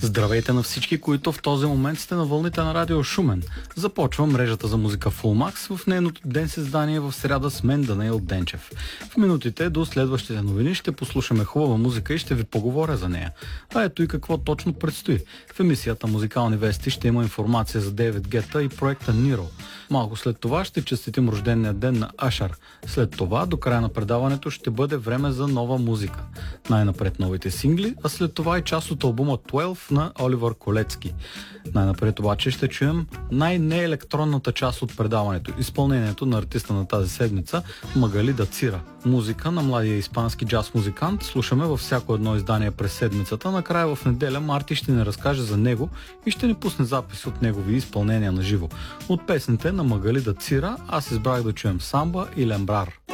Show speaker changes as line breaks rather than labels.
Здравейте на всички, които в този момент сте на вълните на радио Шумен. Започва мрежата за музика Fullmax в нейното ден създание в сряда с мен Данаил Денчев. В минутите до следващите новини ще послушаме хубава музика и ще ви поговоря за нея. А ето и какво точно предстои. В емисията Музикални вести ще има информация за Дейвид Гета и проекта Niro. Малко след това ще честитим рождения ден на Ашар. След това до края на предаването ще бъде време за нова музика. Най-напред новите сингли, а след това и част от албума 12 на Оливър Колецки. Най-напред обаче ще чуем най-неелектронната част от предаването. Изпълнението на артиста на тази седмица Магали Дацира. Музика на младия испански джаз музикант слушаме във всяко едно издание през седмицата. Накрая в неделя Марти ще ни разкаже за него и ще ни пусне запис от негови изпълнения на живо. От песните на Магали Дацира аз избрах да чуем Самба и Лембрар.